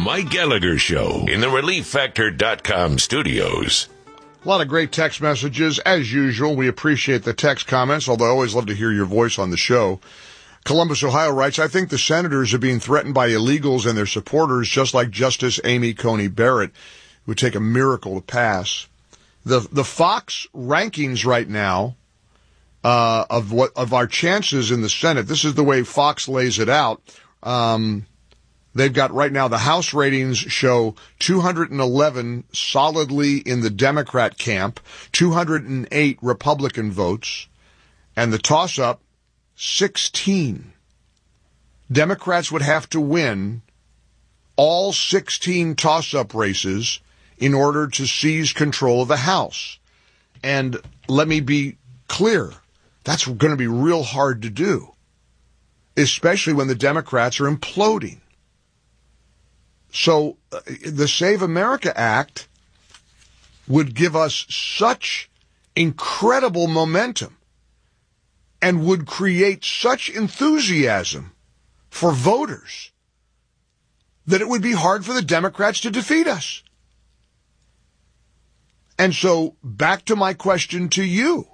Mike Gallagher Show in the ReliefFactor.com studios. A lot of great text messages. As usual, we appreciate the text comments, although I always love to hear your voice on the show. Columbus, Ohio writes, I think the senators are being threatened by illegals and their supporters, just like Justice Amy Coney Barrett. It would take a miracle to pass. The Fox rankings right now of our chances in the Senate, this is the way Fox lays it out. They've got right now the House ratings show 211 solidly in the Democrat camp, 208 Republican votes, and the toss-up, 16. Democrats would have to win all 16 toss-up races in order to seize control of the House. And let me be clear, that's going to be real hard to do, especially when the Democrats are imploding. So the Save America Act would give us such incredible momentum and would create such enthusiasm for voters that it would be hard for the Democrats to defeat us. And so back to my question to you.